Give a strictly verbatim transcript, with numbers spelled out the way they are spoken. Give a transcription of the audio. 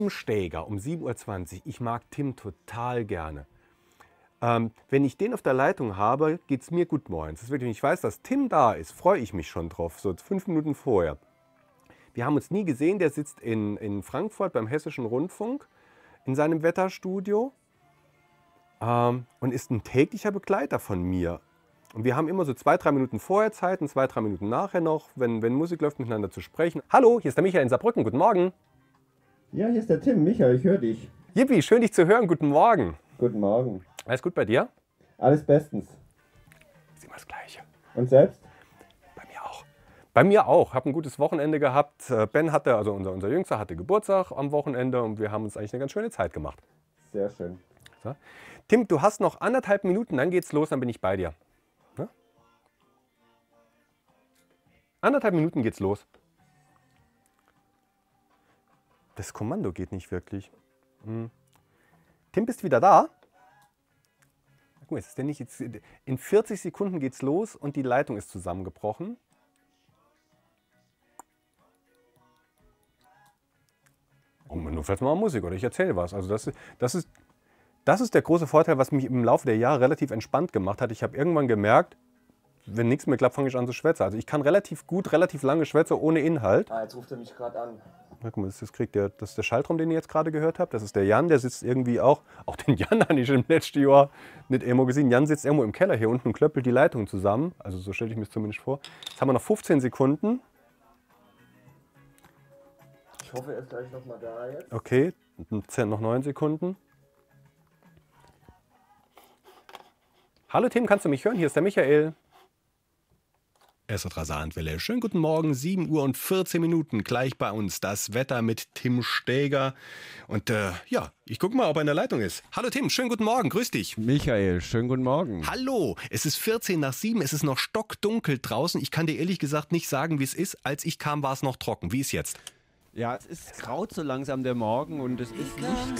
Tim Steger um sieben Uhr zwanzig. Ich mag Tim total gerne. Ähm, wenn ich den auf der Leitung habe, geht es mir gut morgens. Das ist wirklich, wenn ich weiß, dass Tim da ist, freue ich mich schon drauf, so fünf Minuten vorher. Wir haben uns nie gesehen, der sitzt in, in Frankfurt beim Hessischen Rundfunk in seinem Wetterstudio ähm, und ist ein täglicher Begleiter von mir. Und wir haben immer so zwei, drei Minuten vorher Zeit und zwei, drei Minuten nachher noch, wenn, wenn Musik läuft, miteinander zu sprechen. Hallo, hier ist der Michael in Saarbrücken, guten Morgen. Ja, hier ist der Tim. Michael, ich höre dich. Yippie, schön dich zu hören, guten Morgen. Guten Morgen. Alles gut bei dir? Alles bestens. Ist immer das Gleiche. Und selbst? Bei mir auch. Bei mir auch. Habe ein gutes Wochenende gehabt. Ben hatte, also unser, unser Jüngster hatte Geburtstag am Wochenende und wir haben uns eigentlich eine ganz schöne Zeit gemacht. Sehr schön. So. Tim, du hast noch anderthalb Minuten, dann geht's los, dann bin ich bei dir. Ne? Anderthalb Minuten geht's los. Das Kommando geht nicht wirklich. Hm. Tim, bist du wieder da? Guck mal, ist denn nicht jetzt, in vierzig Sekunden geht's los und die Leitung ist zusammengebrochen. Oh, nur vielleicht mal Musik oder ich erzähle was. Also das, das, ist, das ist der große Vorteil, was mich im Laufe der Jahre relativ entspannt gemacht hat. Ich habe irgendwann gemerkt, wenn nichts mehr klappt, fange ich an zu schwätzen. Also ich kann relativ gut, relativ lange schwätzen ohne Inhalt. Ah, jetzt ruft er mich gerade an. Na, guck mal, das, das, kriegt der, das ist der Schaltraum, den ihr jetzt gerade gehört habt. Das ist der Jan, der sitzt irgendwie auch. Auch den Jan habe ich im letzten Jahr nicht irgendwo gesehen. Jan sitzt irgendwo im Keller hier unten und klöppelt die Leitung zusammen. Also so stelle ich mir das zumindest vor. Jetzt haben wir noch fünfzehn Sekunden. Ich hoffe, er ist gleich noch mal da jetzt. Okay, noch neun Sekunden. Hallo Tim, kannst du mich hören? Hier ist der Michael. Es ist Rasantwelle. Schönen guten Morgen, sieben Uhr und vierzehn Minuten. Gleich bei uns das Wetter mit Tim Steger. Und äh, ja, ich gucke mal, ob er in der Leitung ist. Hallo Tim, schönen guten Morgen, grüß dich. Michael, schönen guten Morgen. Hallo, es ist vierzehn nach sieben, es ist noch stockdunkel draußen. Ich kann dir ehrlich gesagt nicht sagen, wie es ist. Als ich kam, war es noch trocken. Wie ist jetzt? Ja, es ist graut so langsam der Morgen und es ist nicht